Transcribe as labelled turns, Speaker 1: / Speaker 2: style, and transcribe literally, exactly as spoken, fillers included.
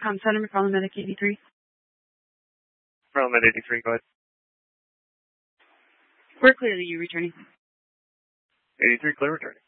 Speaker 1: Um, Center McFarland Medic eighty-three.
Speaker 2: McFarland Med eighty-three, go ahead.
Speaker 1: We're clear that you're returning.
Speaker 2: eighty-three, clear returning.